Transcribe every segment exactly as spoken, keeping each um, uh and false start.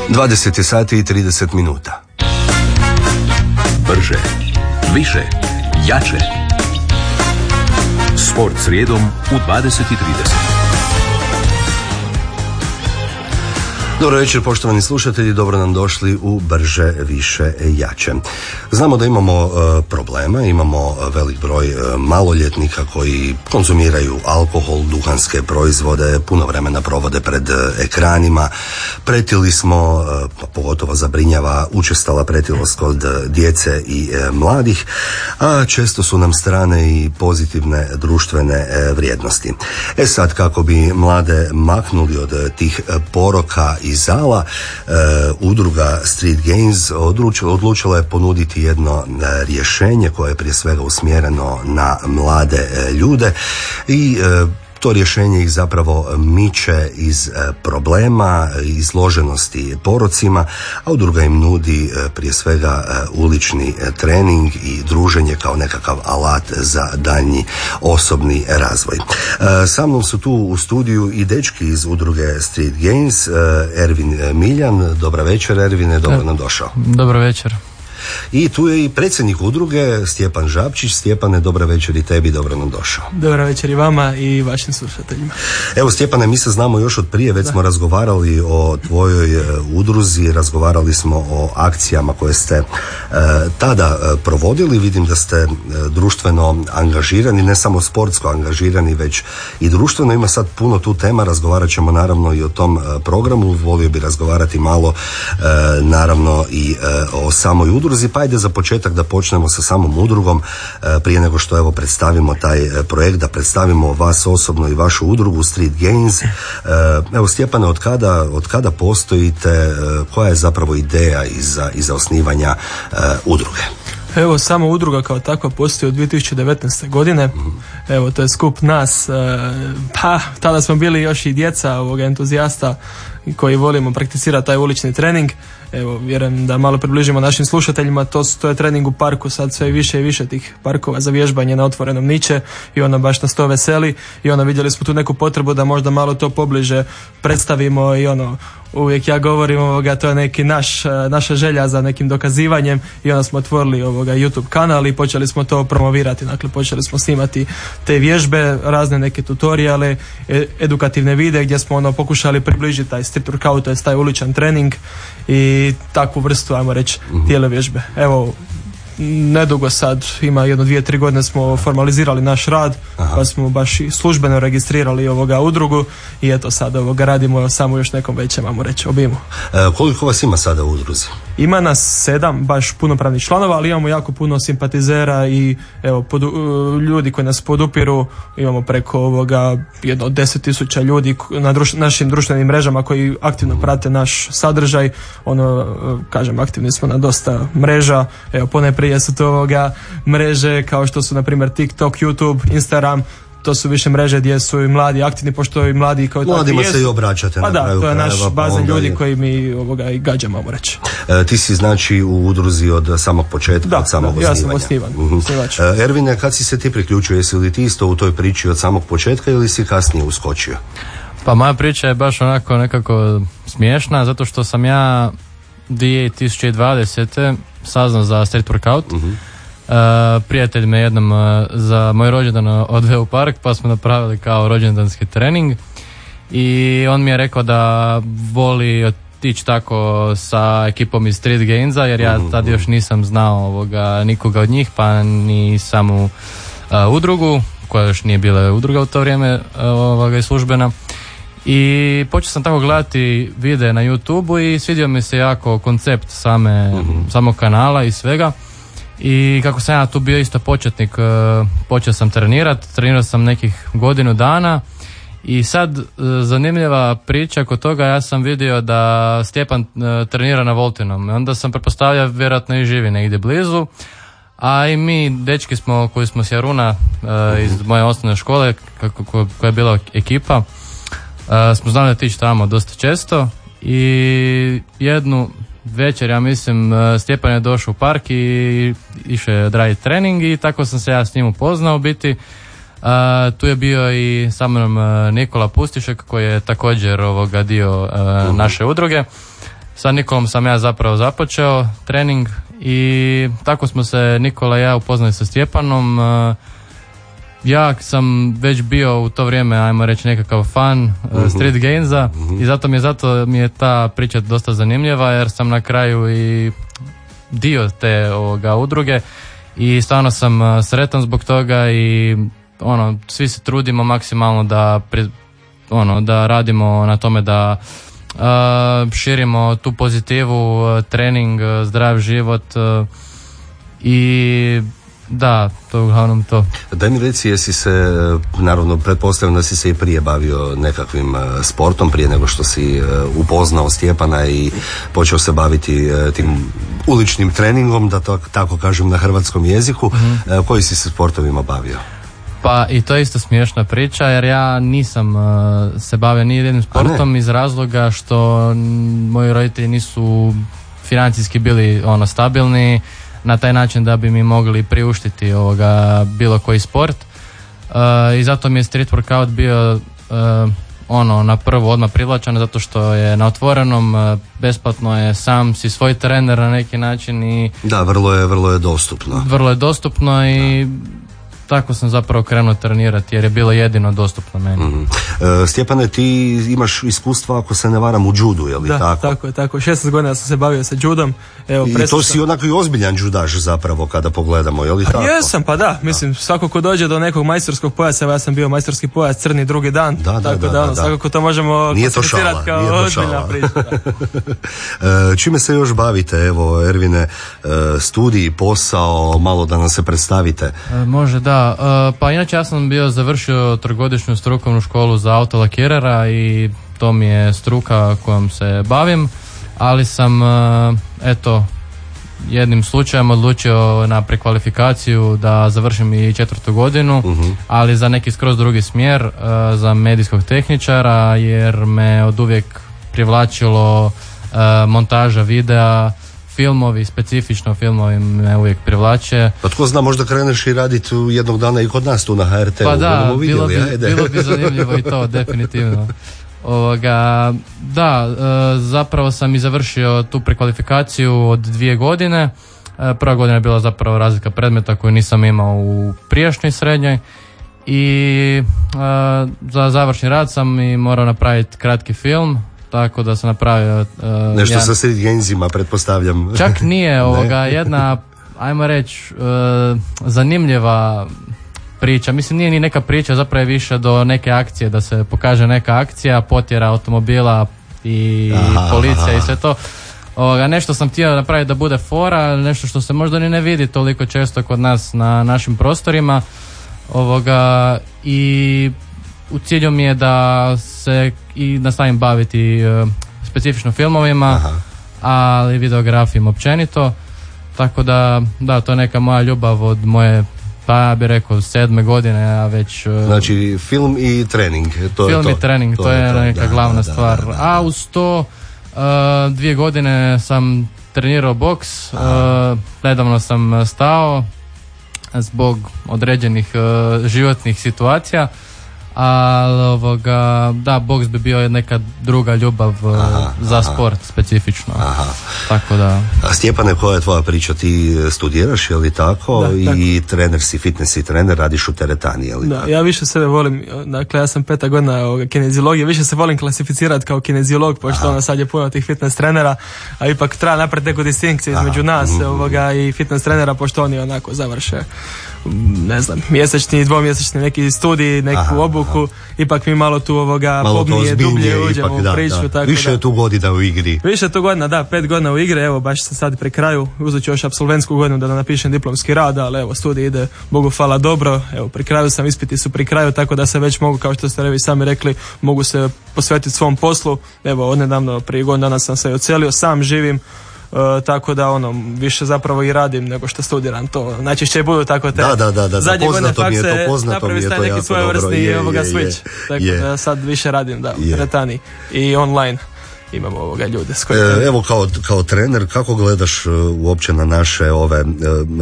dvadeset sati i trideset minuta. Brže, više, jače. Sport srijedom u dvadeset i trideset. Dobro večer, poštovani slušatelji, dobro nam došli u Brže, više, jače. Znamo da imamo uh, problema, imamo velik broj uh, maloljetnika koji konzumiraju alkohol, duhanske proizvode, puno vremena provode pred uh, ekranima. Pretili smo, uh, pa pogotovo zabrinjava učestala pretilost kod uh, djece i uh, mladih, a često su nam strane i pozitivne društvene uh, vrijednosti. E sad, kako bi mlade maknuli od uh, tih uh, poroka i zala, e, udruga Street Gains odlučila, odlučila je ponuditi jedno e, rješenje koje je prije svega usmjereno na mlade e, ljude i e, to rješenje ih zapravo miče iz e, problema, izloženosti porocima, a udruga im nudi e, prije svega e, ulični e, trening i druženje kao nekakav alat za daljnji osobni razvoj. E, sa mnom su tu u studiju i dečki iz udruge Street Gains, e, Ervin Miljan. Dobra večer, Ervine, dobro nam došao. Dobro večer. I tu je i predsjednik udruge Stjepan Žabčić. Stjepane, dobra večer i tebi, dobro nam došao. Dobra večer i vama i vašim slušateljima. Evo Stjepane, mi se znamo još od prije, već da. smo razgovarali o tvojoj uh, udruzi, razgovarali smo o akcijama koje ste uh, tada uh, provodili. Vidim da ste uh, društveno angažirani, ne samo sportsko angažirani, već i društveno. Ima sad puno tu tema, razgovarat ćemo naravno i o tom uh, programu. Volio bi razgovarati malo uh, naravno i uh, o samoj udruzi. Pa ajde za početak da počnemo sa samom udrugom, prije nego što evo predstavimo taj projekt, da predstavimo vas osobno i vašu udrugu Street Gains. Evo Stjepane, od kada, od kada postojite, koja je zapravo ideja iza, iza osnivanja udruge? Evo, sama udruga kao takva postoji od dvije tisuće devetnaeste. godine. Mm. Evo, to je skup nas. Pa, tada smo bili još i djeca ovoga entuzijasta koji volimo prakticirati taj ulični trening. Evo, vjerujem da malo približimo našim slušateljima, to, to je trening u parku, sad sve više i više tih parkova za vježbanje na otvorenom niče i ono baš nas to veseli i ono vidjeli smo tu neku potrebu da možda malo to pobliže predstavimo i ono, uvijek ja govorim ovoga, to je neki naš, naša želja za nekim dokazivanjem i onda smo otvorili ovoga YouTube kanal i počeli smo to promovirati, dakle počeli smo snimati te vježbe, razne neke tutoriale, edukativne videe gdje smo ono pokušali približiti taj street workout, to je taj uličan trening i takvu vrstu, ajmo reći, tijele vježbe. Evo, nedugo sad, ima jedno dvije, tri godine smo formalizirali naš rad. Aha. Pa smo baš i službeno registrirali ovoga udrugu i eto sad ovoga radimo samo još nekom većem, ajmo reći, obimu. E, koliko vas ima sada u udruzi? Ima nas sedam baš punopravnih članova, ali imamo jako puno simpatizera i evo, pod, ljudi koji nas podupiru. Imamo preko ovoga jedno deset tisuća ljudi na druš, našim društvenim mrežama koji aktivno prate naš sadržaj. Ono, kažem, aktivni smo na dosta mreža. Evo, ponajprije su to ovoga mreže kao što su na primjer TikTok, YouTube, Instagram. To su više mreže gdje su i mladi aktivni, pošto i mladi kao takvi mladima jesu. se i obraćate. Pa na kraju da, to je naš krajeva, bazen ljudi je... koji mi ovoga i gađamo, mogu reći. E, ti si znači u udruzi od samog početka, da, od samog da, osnivanja. Ja sam osnivan, mm-hmm. e, Ervine, kad si se ti priključio? Jesi li ti isto u toj priči od samog početka ili si kasnije uskočio? Pa moja priča je baš onako nekako smiješna, zato što sam ja dvije tisuće dvadesete saznao za street workout. Mm-hmm. Uh, prijatelj me jednom uh, za moj rođendan odveo u park, pa smo napravili kao rođendanski trening i on mi je rekao da voli otići tako sa ekipom iz Street Gainsa, jer ja tad još nisam znao ovoga, nikoga od njih, pa ni samu uh, udrugu, koja još nije bila udruga u to vrijeme uh, ovoga, i službena. I počeo sam tako gledati videe na YouTubeu i svidio mi se jako koncept same, mm-hmm. samog kanala i svega. I kako sam ja tu bio isto početnik, počeo sam trenirati, trenirao sam nekih godinu dana i sad zanimljiva priča kod toga, ja sam vidio da Stjepan trenira na Voltinom, onda sam pretpostavljao vjerojatno i živi negdje blizu, a i mi dečki smo koji smo s Jaruna iz moje osnovne škole, koja je bila ekipa, smo znali da tići tamo dosta često i jednu večer, ja mislim, Stjepan je došao u park i išao je raditi trening i tako sam se ja s njim upoznao u biti. Uh, tu je bio i sa mnom Nikola Pustišek koji je također ovoga dio uh, naše udruge. sa Nikolom sam ja zapravo započeo trening i tako smo se Nikola i ja upoznali sa Stjepanom. Uh, ja sam već bio u to vrijeme, ajmo reći, nekakav fan uh, Street Gamesa uh-huh. i zato mi, je, zato mi je ta priča dosta zanimljiva, jer sam na kraju i dio te ovoga udruge i stvarno sam uh, sretan zbog toga i ono, svi se trudimo maksimalno da, pri, ono, da radimo na tome da uh, širimo tu pozitivu, uh, trening, uh, zdrav život uh, i da, to je uglavnom to. Daj mi reci, jesi se, naravno pretpostavljam da si se i prije bavio nekakvim uh, sportom prije nego što si uh, upoznao Stjepana i počeo se baviti uh, tim uličnim treningom, da to tako kažem na hrvatskom jeziku. Mm-hmm. Uh, koji si se sportovima bavio? Pa i to je isto smiješna priča, jer ja nisam uh, se bavio ni jednim sportom iz razloga što moji roditelji nisu financijski bili ono stabilni na taj način da bi mi mogli priuštiti ovoga bilo koji sport. Uh, I zato mi je street workout bio uh, ono na prvo odmah privlačan, zato što je na otvorenom, uh, besplatno je, sam si svoj trener na neki način i da, vrlo je, vrlo je dostupno. Vrlo je dostupno i tako sam zapravo krenuo trenirati jer je bilo jedino dostupno meni. Mm-hmm. E, Stjepane, ti imaš iskustva, ako se ne varam, u judu, je li da, tako? Da, tako je, tako. šesnaest godina sam se bavio sa judom. Evo, i to si onako i ozbiljan judaš zapravo kada pogledamo, je li pa tako? Jesam, pa da, mislim, svako ko dođe do nekog majstorskog pojasa, ja sam bio majstorski pojas crni drugi dan, da, da, tako da, da, da, da. svakako to možemo klasificirati kao ozbiljna priča. Čime se još bavite, evo, Ervine, studij, posao, malo da nam se predstavite? E, može, da. E, pa inače ja sam bio završio trogodišnju strukovnu školu za autolakirera i to mi je struka kojom se bavim, ali sam eto jednim slučajem odlučio na prekvalifikaciju da završim i četvrtu godinu, uh-huh. ali za neki skroz drugi smjer, za medijskog tehničara, jer me od uvijek privlačilo montaža videa, filmovi, specifično filmovi me uvijek privlače. Pa tko zna, možda kreneš i raditi jednog dana i kod nas tu na H R T-u. Pa da, bilo bi, bilo bi zanimljivo i to, definitivno. Ovoga, da, e, zapravo sam i završio tu prekvalifikaciju od dvije godine. E, prva godina je bila zapravo razlika predmeta koju nisam imao u prijašnjoj srednjoj i e, za završni rad sam i morao napraviti kratki film, tako da sam napravio... E, nešto jedan, sa Street Gamesima, pretpostavljam. Čak nije, ovoga, jedna, ajmo reći, e, zanimljiva priča. Mislim, nije ni neka priča, zapravo je više do neke akcije, da se pokaže neka akcija, potjera automobila i aha, policija aha. i sve to. Ovoga, nešto sam htio napraviti da bude fora, nešto što se možda ni ne vidi toliko često kod nas na našim prostorima. Ovoga, i u cilju mi je da se i nastavim baviti uh, specifično filmovima, aha. ali videografijom općenito. Tako da, da, to je neka moja ljubav od moje, pa ja bih rekao, sedme godine, ja već... Uh, znači, film i trening, to film je to. i trening, to, to je, je to. neka da, glavna da, stvar. Da, da, da. A uz to, uh, dvije godine sam trenirao boks, uh, nedavno sam stao zbog određenih uh, životnih situacija, ali ovoga, da, boks bi bio neka druga ljubav aha, za aha. sport specifično. Aha. Tako da... A Stjepane, koja je tvoja priča? Ti studiraš, je li tako? Da, i tako. Trener si, fitness i trener, radiš u teretani, je li da, tako? Ja više sebe volim, dakle ja sam peta godina kineziologije, više se volim klasificirati kao kineziolog, pošto ono sad je puno tih fitness trenera, a ipak treba napraviti neku distinkciju između nas mm-hmm. ovoga, i fitness trenera, pošto oni onako završe ne znam, mjesečni, dvomjesečni neki studij, neku aha, obuku, aha. ipak mi malo tu ovoga malo pomnije, dublje uđemo u priču. Da. Tako više da, je tu godina u igri. Više je tu godina, da, pet godina u igri, evo baš sam sad pri kraju, uzet ću još apsolventsku godinu da napišem diplomski rad, ali evo studij ide, Bogu hvala, dobro, evo pri kraju sam, ispiti su pri kraju, tako da se već mogu, kao što ste revi sami rekli, mogu se posvetiti svom poslu, evo odnedavno prije godinu dana sam se ocelio, sam živim, Uh, tako da ono više zapravo i radim nego što studiram, to najčešće budu tako te da, da, da, da, zadnje godine fakse napravi taj neki svoj vrstni ovoga switch, tako je. Da sad više radim da, u teretani i online imamo ovoga ljude s kojima... E, evo kao, kao trener, kako gledaš uh, uopće na naše ove uh,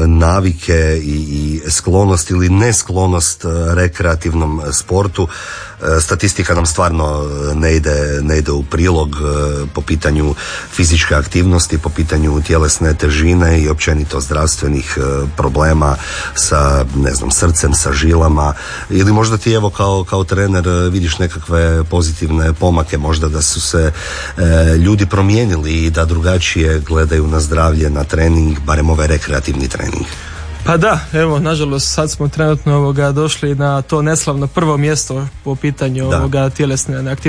navike i, i sklonost ili nesklonost uh, rekreativnom sportu? Statistika nam stvarno ne ide, ne ide u prilog po pitanju fizičke aktivnosti, po pitanju tjelesne težine i općenito zdravstvenih problema sa, ne znam, srcem, sa žilama, ili možda ti evo kao, kao trener vidiš nekakve pozitivne pomake, možda da su se e, ljudi promijenili i da drugačije gledaju na zdravlje, na trening, barem ovaj rekreativni trening. Pa da, evo, nažalost, sad smo trenutno ovoga došli na to neslavno prvo mjesto po pitanju da. ovoga tjelesne aktivnosti